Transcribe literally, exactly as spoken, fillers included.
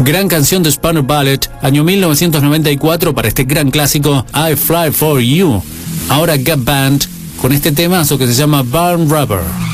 Gran canción de Spandau Ballet, año mil novecientos noventa y cuatro, para este gran clásico I Fly For You. Ahora Gap Band con este temazo que se llama Burn Rubber.